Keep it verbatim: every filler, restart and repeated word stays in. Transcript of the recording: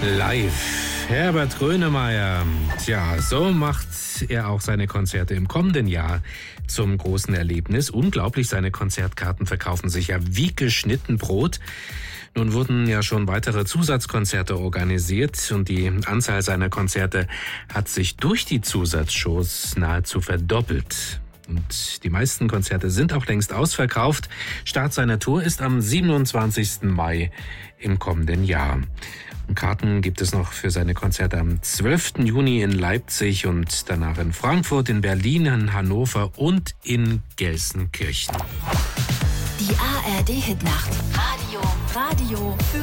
Live. Herbert Grönemeyer. Tja, so macht er auch seine Konzerte im kommenden Jahr zum großen Erlebnis. Unglaublich, seine Konzertkarten verkaufen sich ja wie geschnitten Brot. Nun wurden ja schon weitere Zusatzkonzerte organisiert und die Anzahl seiner Konzerte hat sich durch die Zusatzshows nahezu verdoppelt. Und die meisten Konzerte sind auch längst ausverkauft. Start seiner Tour ist am siebenundzwanzigsten Mai im kommenden Jahr. Und Karten gibt es noch für seine Konzerte am zwölften Juni in Leipzig und danach in Frankfurt, in Berlin, in Hannover und in Gelsenkirchen. Die A R D Hitnacht. Radio, Radio für